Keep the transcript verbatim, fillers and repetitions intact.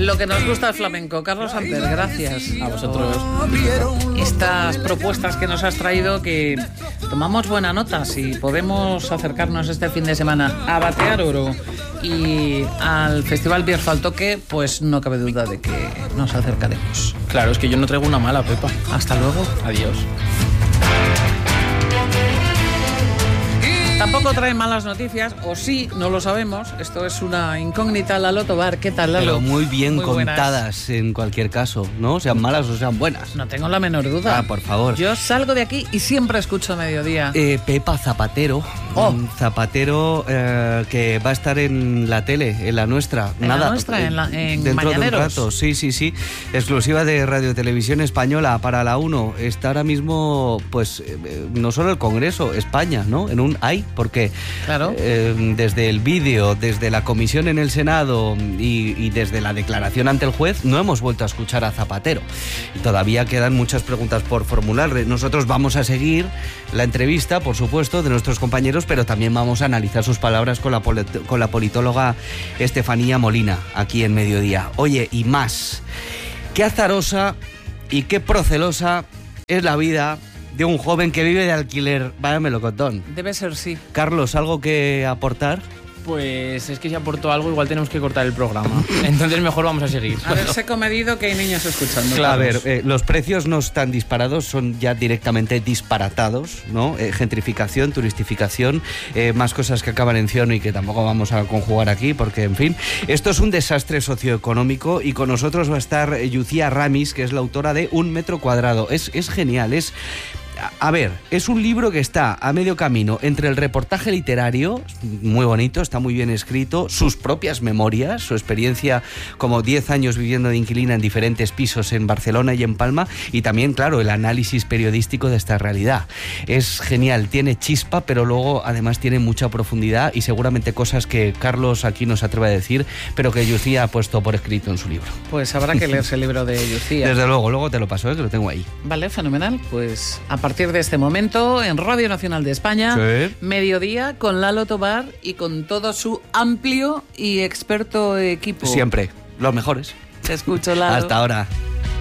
Lo que nos gusta el flamenco. Carlos Samper, gracias. A vosotros. Estas propuestas que nos has traído, que tomamos buena nota. Si podemos acercarnos este fin de semana a Batear Oro y al Festival Bierfaltoque, pues no cabe duda de que nos acercaremos. Claro, es que yo no traigo una mala, Pepa. Hasta luego. Adiós. Tampoco trae malas noticias, o sí, no lo sabemos. Esto es una incógnita. Lalo Tobar, ¿qué tal, Lalo? Pero muy bien muy contadas buenas. En cualquier caso, ¿no? Sean malas o sean buenas. No tengo la menor duda. Ah, por favor. Yo salgo de aquí y siempre escucho Mediodía. Eh, Pepa Zapatero. Oh. Un Zapatero eh, que va a estar en la tele, en la nuestra. En Nada, la nuestra, eh, en, la, en dentro Mañaneros. de un rato. Sí, sí, sí. Exclusiva de Radio Televisión Española para la uno. Está ahora mismo, pues, eh, no solo el Congreso, España, ¿no? En un hay, porque... Claro. Eh, desde el vídeo, desde la comisión en el Senado y, y desde la declaración ante el juez, no hemos vuelto a escuchar a Zapatero. Y todavía quedan muchas preguntas por formular. Nosotros vamos a seguir la entrevista, por supuesto, de nuestros compañeros, pero también vamos a analizar sus palabras con la, con la politóloga Estefanía Molina, aquí en Mediodía. Oye, y más, qué azarosa y qué procelosa es la vida de un joven que vive de alquiler. Vaya melocotón. Debe ser sí. Carlos, ¿algo que aportar? Pues es que si aportó algo, igual tenemos que cortar el programa. Entonces mejor vamos a seguir. Haberse comedido que hay niños escuchando. Claro, a ver, eh, los precios no están disparados, son ya directamente disparatados, ¿no? Eh, gentrificación, turistificación, eh, más cosas que acaban en ción y que tampoco vamos a conjugar aquí, porque, en fin, esto es un desastre socioeconómico y con nosotros va a estar Yucía Ramis, que es la autora de Un metro cuadrado. Es, es genial, es... A ver, es un libro que está a medio camino entre el reportaje literario, muy bonito, está muy bien escrito, sus propias memorias, su experiencia como diez años viviendo de inquilina en diferentes pisos en Barcelona y en Palma, y también, claro, el análisis periodístico de esta realidad. Es genial, tiene chispa, pero luego además tiene mucha profundidad y seguramente cosas que Carlos aquí nos atreve a decir, pero que Yucía ha puesto por escrito en su libro. Pues habrá que leerse el libro de Yucía. Desde luego, luego te lo paso, ¿eh? Que lo tengo ahí. Vale, fenomenal. Pues a partir de este momento, en Radio Nacional de España, sí. Mediodía, con Lalo Tobar y con todo su amplio y experto equipo. Siempre, los mejores. Te escucho, Lalo. Hasta ahora.